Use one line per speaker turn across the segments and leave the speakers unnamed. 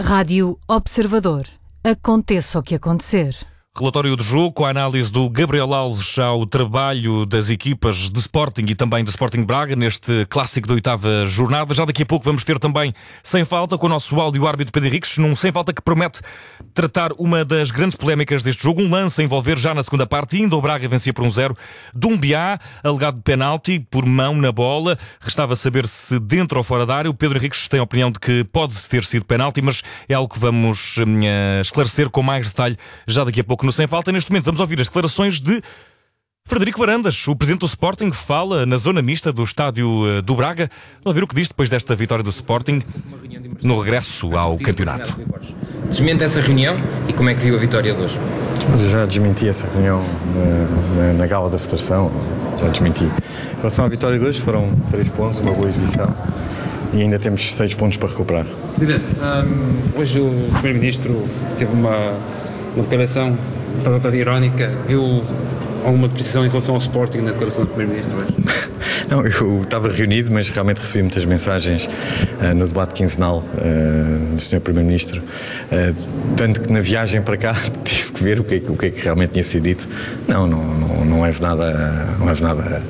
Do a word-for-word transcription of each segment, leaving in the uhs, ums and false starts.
Rádio Observador. Aconteça o que acontecer.
Relatório do jogo com a análise do Gabriel Alves ao trabalho das equipas de Sporting e também de Sporting Braga neste clássico da oitava jornada. Já daqui a pouco vamos ter também Sem Falta com o nosso áudio-árbitro Pedro Henriques, num Sem Falta que promete tratar uma das grandes polémicas deste jogo, um lance a envolver já na segunda parte, ainda o Braga vencia por um zero, Dumbiá, alegado de penalti por mão na bola, restava saber se dentro ou fora da área. O Pedro Henriques tem a opinião de que pode ter sido penalti, mas é algo que vamos uh, esclarecer com mais detalhe já daqui a pouco no Sem Falta. Neste momento vamos ouvir as declarações de Frederico Varandas, o presidente do Sporting, fala na zona mista do estádio do Braga. Vamos ouvir o que diz depois desta vitória do Sporting no regresso ao campeonato.
Desmente essa reunião e como é que viu a vitória de hoje?
Mas eu já desmenti essa reunião na, na, na gala da Federação, já desmenti. Em relação à vitória de hoje, foram três pontos, uma boa exibição e ainda temos seis pontos para recuperar.
Presidente, um, hoje o Primeiro-Ministro teve uma, uma declaração um tanto irónica. Viu alguma depreciação em relação ao Sporting na declaração do Primeiro-Ministro hoje?
Não, eu estava reunido, mas realmente recebi muitas mensagens uh, no debate quinzenal uh, do senhor Primeiro-Ministro, uh, tanto que na viagem para cá tive que ver o que, é, o que é que realmente tinha sido dito. Não, não, não, não é nada... Não é nada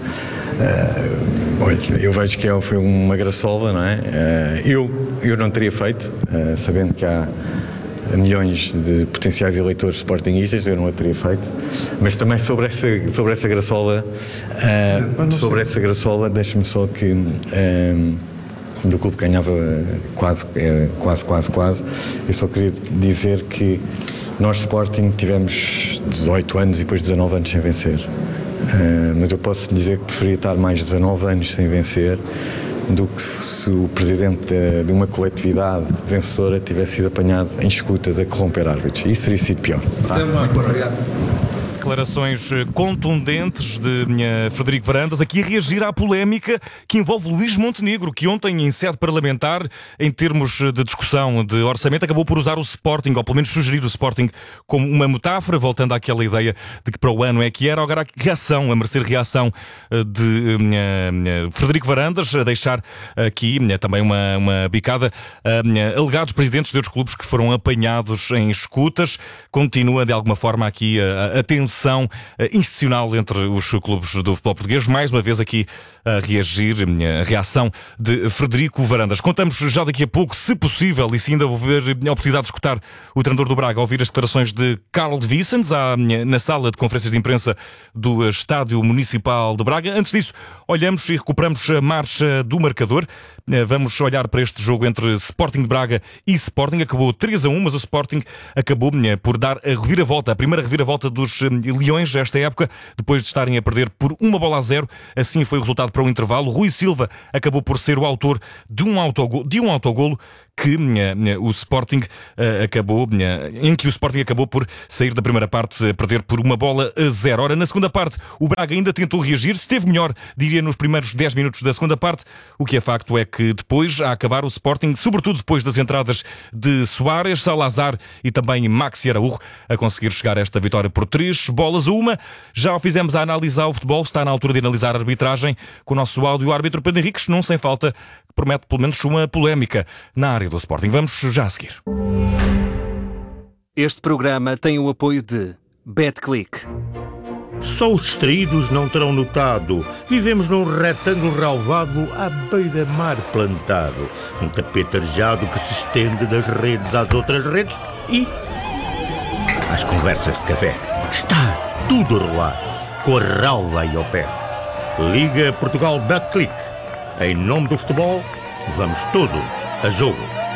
uh, olha, eu vejo que foi uma graçola, não é? Uh, eu, eu não teria feito, uh, sabendo que há milhões de potenciais eleitores sportinguistas, eu não a teria feito, mas também sobre essa, sobre essa graçola, uh, sobre essa graçola, deixa-me só que uh, do clube ganhava quase, quase, quase, quase, eu só queria dizer que nós Sporting tivemos dezoito anos e depois dezanove anos sem vencer, uh, mas eu posso dizer que preferia estar mais dezanove anos sem vencer do que se o presidente de, de uma coletividade vencedora tivesse sido apanhado em escutas a corromper árbitros. Isso teria sido pior.
Tá? Muito obrigado.
Declarações contundentes de Frederico Varandas, aqui a reagir à polémica que envolve Luís Montenegro, que ontem, em sede parlamentar, em termos de discussão de orçamento, acabou por usar o Sporting, ou pelo menos sugerir o Sporting como uma metáfora, voltando àquela ideia de que para o ano é que era. Agora, a reação, a merecer reação de uh, Frederico Varandas, a deixar aqui uh, também uma, uma bicada uh, alegados presidentes de outros clubes que foram apanhados em escutas. Continua, de alguma forma, aqui a, a tensão institucional entre os clubes do futebol português. Mais uma vez aqui a reagir, a reação de Frederico Varandas. Contamos já daqui a pouco, se possível, e se ainda houver a oportunidade de escutar o treinador do Braga, ouvir as declarações de Carl de Vicens na sala de conferências de imprensa do Estádio Municipal de Braga. Antes disso, olhamos e recuperamos a marcha do marcador. Vamos olhar para este jogo entre Sporting de Braga e Sporting. Acabou três a um, mas o Sporting acabou por dar a reviravolta, a primeira reviravolta dos Leões esta época, depois de estarem a perder por uma bola a zero. Assim foi o resultado para o intervalo. Rui Silva acabou por ser o autor de um autogolo, de um autogolo que uh, o Sporting uh, acabou, uh, em que o Sporting acabou por sair da primeira parte a perder por uma bola a zero. Ora, na segunda parte, o Braga ainda tentou reagir, esteve melhor, diria, nos primeiros dez minutos da segunda parte. O que é facto é que depois, a acabar, o Sporting, sobretudo depois das entradas de Soares, Salazar e também Maxi Araújo, a conseguir chegar a esta vitória por três bolas a uma. Já o fizemos a analisar o futebol, está na altura de analisar a arbitragem com o nosso áudio-árbitro Pedro Henriques, num Sem Falta, que promete pelo menos uma polémica na área do Sporting. Vamos já a seguir.
Este programa tem o apoio de BetClick.
Só os distraídos não terão notado. Vivemos num retângulo relvado à beira-mar plantado. Um tapete arejado que se estende das redes às outras redes e às conversas de café. Está tudo a rolar, com a relva aí ao pé. Liga Portugal BetClick. Em nome do futebol, vamos todos a jogo.